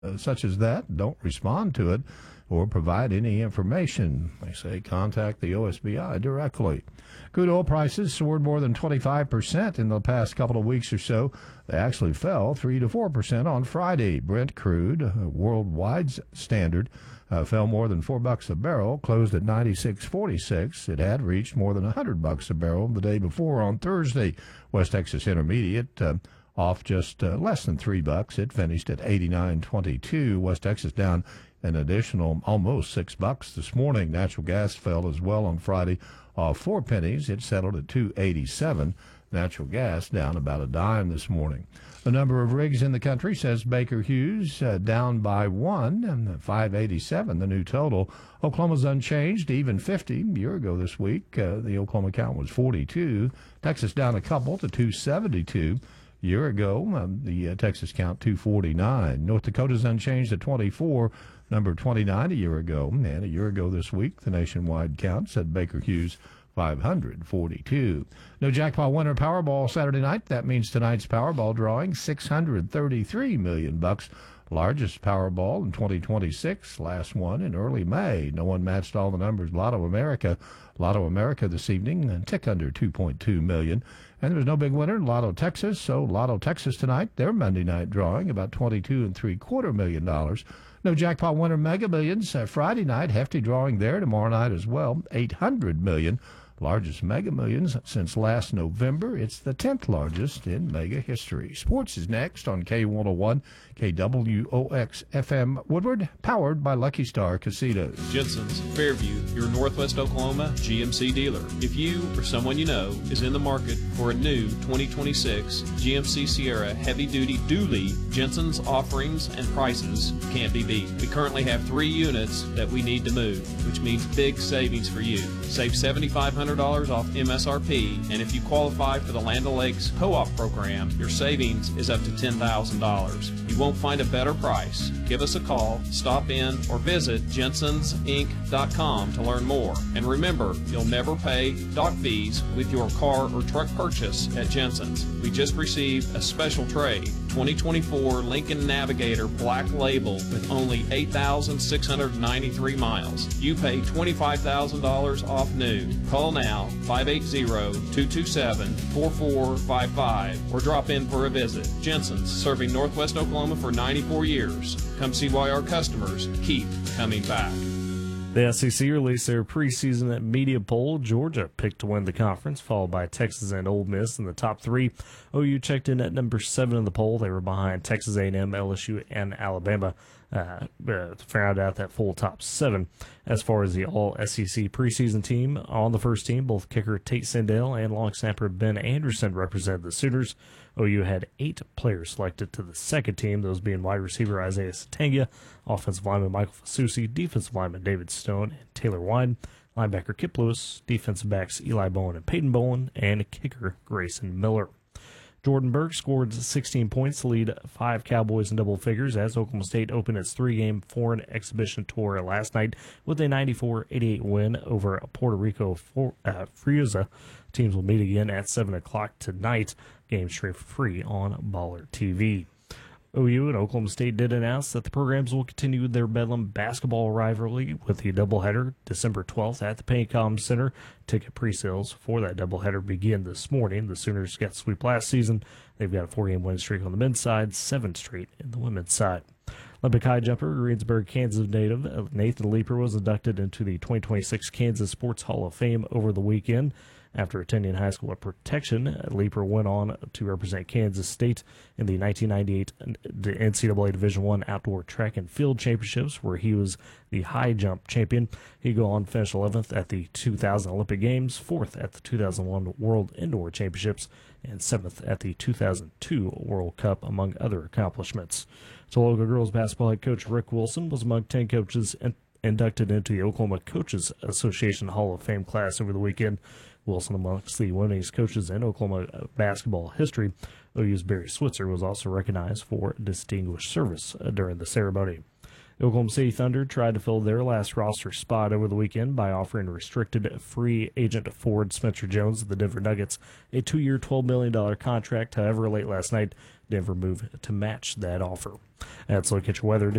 such as that don't respond to it or provide any information. They say contact the OSBI directly. Crude oil prices soared more than 25% in the past couple of weeks or so. They actually fell 3 to 4% on Friday. Brent crude, worldwide standard, fell more than $4 a barrel, closed at 96.46. It had reached more than $100 a barrel the day before on Thursday. West Texas Intermediate off just less than $3. It finished at 89.22. West Texas down an additional almost $6 this morning. Natural gas fell as well on Friday off 4 pennies. It settled at 2.87. Natural gas down about a dime this morning. The number of rigs in the country, says Baker Hughes, down by 1, and 587, the new total. Oklahoma's unchanged, even 50. A year ago this week, the Oklahoma count was 42. Texas down a couple to 272. A year ago, the Texas count 249. North Dakota's unchanged at 24, number 29 a year ago. And a year ago this week, the nationwide count, said Baker Hughes, 542. No jackpot winner Powerball Saturday night. That means tonight's Powerball drawing, $633 million. Largest Powerball in 2026. Last one in early May. No one matched all the numbers. Lotto America this evening, and tick under 2.2 million. And there was no big winner in Lotto Texas. So Lotto Texas tonight, their Monday night drawing, about $22.75 million. No jackpot winner Mega Millions Friday night. Hefty drawing there tomorrow night as well. $800 million. Largest Mega Millions since last November. It's the 10th largest in Mega history. Sports is next on K101, KWOX FM Woodward, powered by Lucky Star Casinos. Jensen's, Fairview, your Northwest Oklahoma GMC dealer. If you or someone you know is in the market for a new 2026 GMC Sierra heavy-duty dually, Jensen's offerings and prices can't be beat. We currently have 3 units that we need to move, which means big savings for you. Save $7,500 off MSRP, and if you qualify for the Land O'Lakes co-op program, your savings is up to $10,000. You won't find a better price. Give us a call, stop in, or visit jensensinc.com to learn more. And remember, you'll never pay dock fees with your car or truck purchase at Jensen's. We just received a special trade, 2024 Lincoln Navigator Black Label with only 8,693 miles. You pay $25,000 off new. Call now, 580-227-4455, or drop in for a visit. Jensen's, serving Northwest Oklahoma for 94 years. Come see why our customers keep coming back. The SEC released their preseason media poll. Georgia picked to win the conference, followed by Texas and Ole Miss in the top 3. OU checked in at number 7 in the poll. They were behind Texas A&M, LSU, and Alabama. Found out that full top 7. As far as the all-SEC preseason team, on the first team, both kicker Tate Sandell and long snapper Ben Anderson represented the Sooners. OU had 8 players selected to the second team, those being wide receiver Isaiah Satanga, offensive lineman Michael Fasusi, defensive lineman David Stone and Taylor Wine, linebacker Kip Lewis, defensive backs Eli Bowen and Peyton Bowen, and kicker Grayson Miller. Jordan Burke scored 16 points to lead 5 Cowboys in double figures as Oklahoma State opened its 3-game foreign exhibition tour last night with a 94-88 win over Puerto Rico Frieza. Teams will meet again at 7 o'clock tonight. Game straight for free on Baller TV. OU and Oklahoma State did announce that the programs will continue their Bedlam basketball rivalry with the doubleheader December 12th at the Paycom Center. Ticket pre-sales for that doubleheader begin this morning. The Sooners got swept last season. They've got a 4-game winning streak on the men's side, 7 straight in the women's side. Olympic high jumper, Greensburg, Kansas native Nathan Leeper was inducted into the 2026 Kansas Sports Hall of Fame over the weekend. After attending high school at Protection, Leeper went on to represent Kansas State in the 1998 NCAA Division I Outdoor Track and Field Championships, where he was the high jump champion. He'd go on to finish 11th at the 2000 Olympic Games, 4th at the 2001 World Indoor Championships, and 7th at the 2002 World Cup, among other accomplishments. Tologa girls basketball head coach Rick Wilson was among 10 coaches inducted into the Oklahoma Coaches Association Hall of Fame class over the weekend. Wilson amongst the winningest coaches in Oklahoma basketball history. OU's Barry Switzer was also recognized for distinguished service during the ceremony. The Oklahoma City Thunder tried to fill their last roster spot over the weekend by offering restricted free agent forward Spencer Jones of the Denver Nuggets a 2-year, $12 million contract. However, late last night, Denver moved to match that offer. That's a look at your weather.